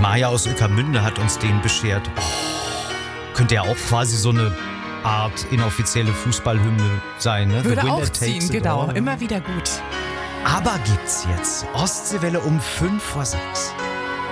Maja aus Ueckermünde hat uns den beschert. Könnte ja auch quasi so eine Art inoffizielle Fußballhymne sein, ne? Würde The winner auch takes ziehen, it genau. all. Immer wieder gut. Aber gibt's jetzt Ostseewelle um 5 vor 6.